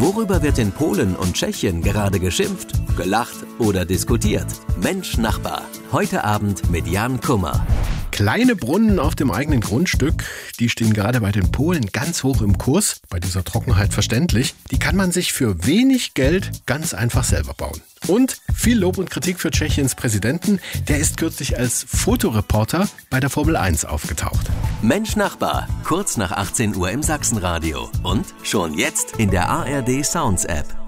Worüber wird in Polen und Tschechien gerade geschimpft, gelacht oder diskutiert? Mensch Nachbar. Heute Abend mit Jan Kummer. Kleine Brunnen auf dem eigenen Grundstück, die stehen gerade bei den Polen ganz hoch im Kurs. Bei dieser Trockenheit verständlich. Die kann man sich für wenig Geld ganz einfach selber bauen. Und viel Lob und Kritik für Tschechiens Präsidenten. Der ist kürzlich als Fotoreporter bei der Formel 1 aufgetaucht. Mensch Nachbar. Kurz nach 18 Uhr im Sachsenradio. Und schon jetzt in der ARD Sounds App.